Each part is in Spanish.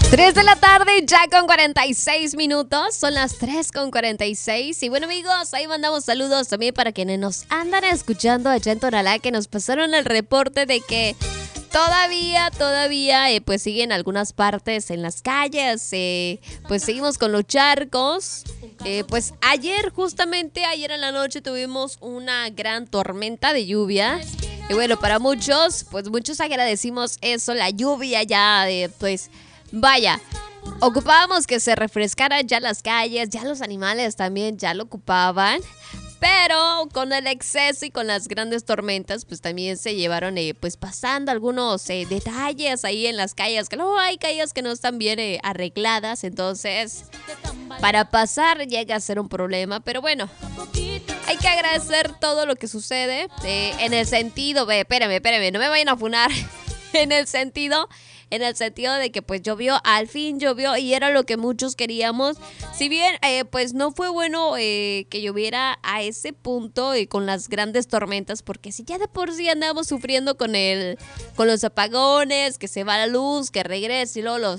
3 de la tarde, ya con 46 minutos. Son las 3:46. Y bueno, amigos, ahí mandamos saludos también para quienes nos andan escuchando allá en Tonalá, que nos pasaron el reporte de que todavía, pues siguen algunas partes en las calles. Pues seguimos con los charcos. Pues justamente ayer en la noche tuvimos una gran tormenta de lluvia. Y bueno, para muchos agradecimos eso, la lluvia ya, pues vaya, ocupábamos que se refrescaran ya las calles, ya los animales también ya lo ocupaban. Pero con el exceso y con las grandes tormentas, pues también se llevaron pues pasando algunos detalles ahí en las calles, que luego hay calles que no están bien arregladas, entonces para pasar llega a ser un problema, pero bueno, hay que agradecer todo lo que sucede en el sentido, espérame, no me vayan a funar, en el sentido de que pues al fin llovió y era lo que muchos queríamos. Si bien pues no fue bueno que lloviera a ese punto con las grandes tormentas, porque si ya de por sí andamos sufriendo con los apagones, que se va la luz, que regresa y luego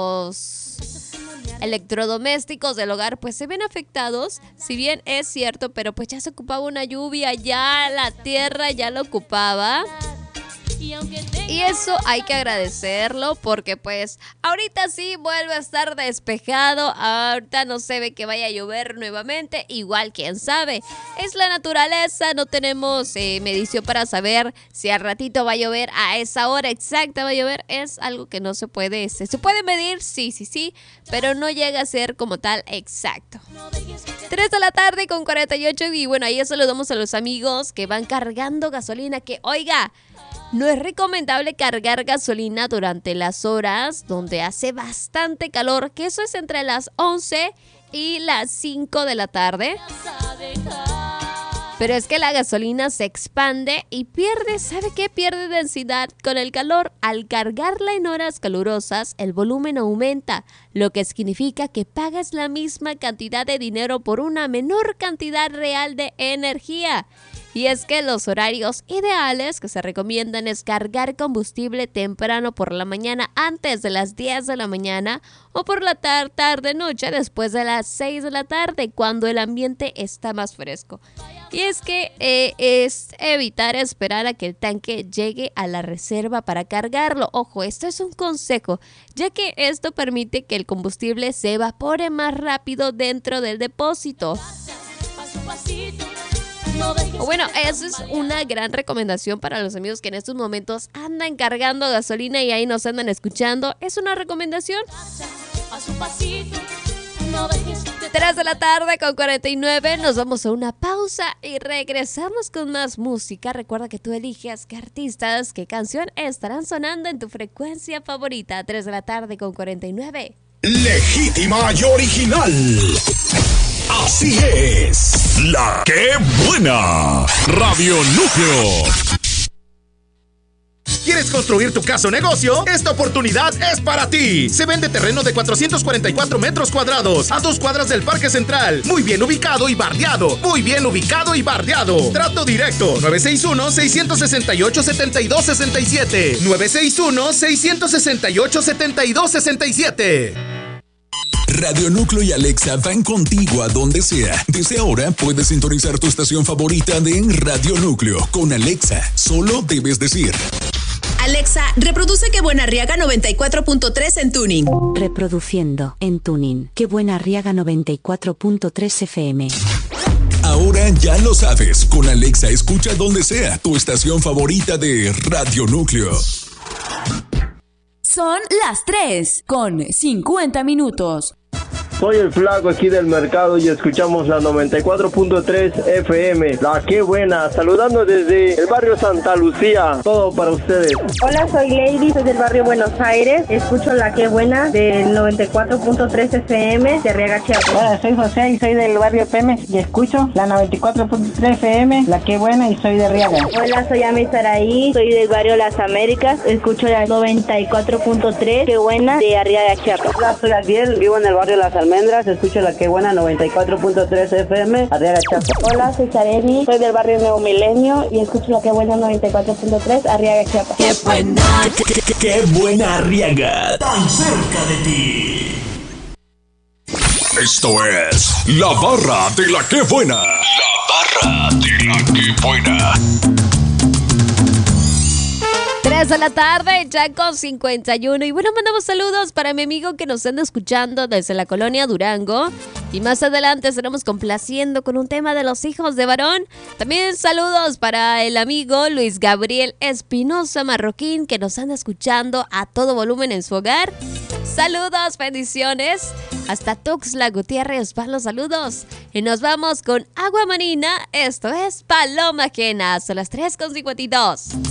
los electrodomésticos del hogar pues se ven afectados, si bien es cierto, pero pues ya se ocupaba una lluvia, ya la tierra ya lo ocupaba. Y eso hay que agradecerlo porque pues ahorita sí vuelve a estar despejado, ahorita no se ve que vaya a llover nuevamente, igual quién sabe, es la naturaleza, no tenemos medición para saber si al ratito va a llover, a esa hora exacta va a llover, es algo que no se puede, se puede medir, sí, pero no llega a ser como tal exacto. 3 de la tarde con 48 y bueno, ahí saludamos a los amigos que van cargando gasolina, que oiga, no es recomendable cargar gasolina durante las horas donde hace bastante calor, que eso es entre las 11 y las 5 de la tarde. Pero es que la gasolina se expande y ¿sabe qué? Pierde densidad con el calor. Al cargarla en horas calurosas, el volumen aumenta, lo que significa que pagas la misma cantidad de dinero por una menor cantidad real de energía. Y es que los horarios ideales que se recomiendan es cargar combustible temprano por la mañana antes de las 10 de la mañana o por la tarde-noche después de las 6 de la tarde cuando el ambiente está más fresco. Y es que es evitar esperar a que el tanque llegue a la reserva para cargarlo. Ojo, esto es un consejo, ya que esto permite que el combustible se evapore más rápido dentro del depósito. Bueno, eso es una gran recomendación para los amigos que en estos momentos andan cargando gasolina y ahí nos andan escuchando. Es una recomendación. 3 de la tarde con 49, nos vamos a una pausa y regresamos con más música. Recuerda que tú eliges qué artistas, qué canción estarán sonando en tu frecuencia favorita. 3 de la tarde con 49. Legítima y original. Así es, la que buena. Radio Núcleo. ¿Quieres construir tu casa o negocio? Esta oportunidad es para ti. Se vende terreno de 444 metros cuadrados a 2 cuadras del Parque Central. Muy bien ubicado y bardeado. Trato directo. 961-668-7267. 961-668-7267. Radio Núcleo y Alexa van contigo a donde sea. Desde ahora puedes sintonizar tu estación favorita de Radio Núcleo. Con Alexa, solo debes decir: Alexa, reproduce Qué Buena Arriaga 94.3 en Tuning. Reproduciendo en Tuning. Qué Buena Arriaga 94.3 FM. Ahora ya lo sabes. Con Alexa escucha donde sea tu estación favorita de Radio Núcleo. Son las 3 con 50 minutos. Soy el Flaco aquí del mercado y escuchamos la 94.3 FM. La que buena, saludando desde el barrio Santa Lucía, todo para ustedes. Hola, soy Lady, soy del barrio Buenos Aires, escucho la que buena del 94.3 FM de Arriaga, Chiapas. Hola, soy José y soy del barrio Pemex y escucho la 94.3 FM, la que buena y soy de Arriaga. Hola, soy Ami Saraí, soy del barrio Las Américas, escucho la 94.3 que buena de Arriaga, Chiapas. Hola, soy Adiel, vivo en el barrio Las Américas. Almendras, escucho La Que Buena 94.3 FM, Arriaga, Chiapas. Hola, soy Kareni, soy del barrio Nuevo Milenio y escucho La Que Buena 94.3, Arriaga, Chiapas. ¡Qué buena! ¡Qué buena Arriaga! ¡Tan cerca de ti! Esto es La Barra de La Que Buena. La Barra de La Que Buena. 3 de la tarde, ya con 51. Y bueno, mandamos saludos para mi amigo que nos anda escuchando desde la colonia Durango. Y más adelante estaremos complaciendo con un tema de los hijos de varón. También saludos para el amigo Luis Gabriel Espinosa Marroquín, que nos anda escuchando a todo volumen en su hogar. Saludos, bendiciones. Hasta Tuxtla Gutiérrez van los saludos. Y nos vamos con Agua Marina. Esto es Paloma Ajena. Son las 3:52.